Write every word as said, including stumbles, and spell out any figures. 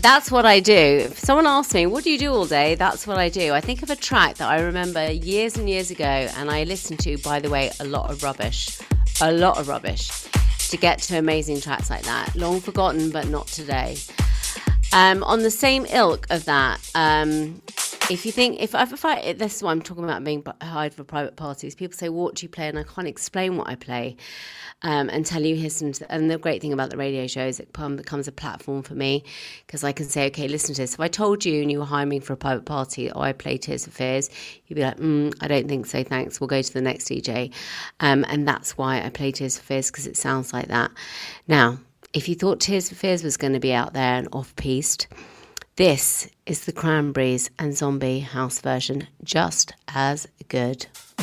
That's what I do. If someone asks me, what do you do all day? That's what I do. I think of a track that I remember years and years ago, and I listened to, by the way, a lot of rubbish. A lot of rubbish to get to amazing tracks like that. Long forgotten, but not today. Um, on the same ilk of that, um, if you think, if I, if I, this is what I'm talking about being hired for private parties. People say, what do you play? And I can't explain what I play um, and tell you, listen to, and the great thing about the radio show is it becomes a platform for me because I can say, okay, listen to this. If I told you and you were hiring me for a private party or I play Tears for Fears, you'd be like, mm, I don't think so, thanks. We'll go to the next D J. Um, and that's why I play Tears for Fears, because it sounds like that. Now, if you thought Tears for Fears was going to be out there and off-piste, this is the Cranberries and Zombie House version, just as good.